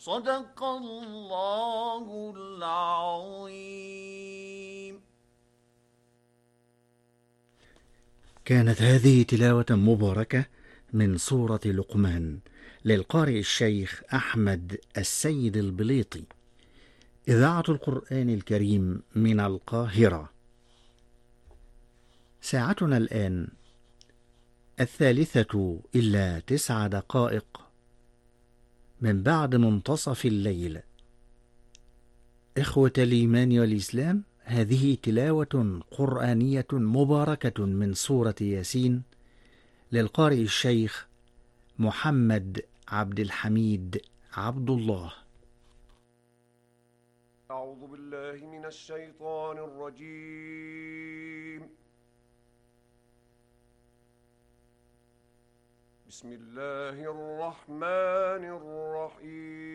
صدق الله العظيم. كانت هذه تلاوة مباركة من سورة لقمان للقارئ الشيخ أحمد السيد البليطي، إذاعة القرآن الكريم من القاهرة. ساعتنا الآن 3:09 من بعد منتصف الليل. إخوة الإيمان والإسلام، هذه تلاوة قرآنية مباركة من سورة ياسين للقارئ الشيخ محمد عبد الحميد عبد الله. أعوذ بالله من الشيطان الرجيم. بسم الله الرحمن الرحيم.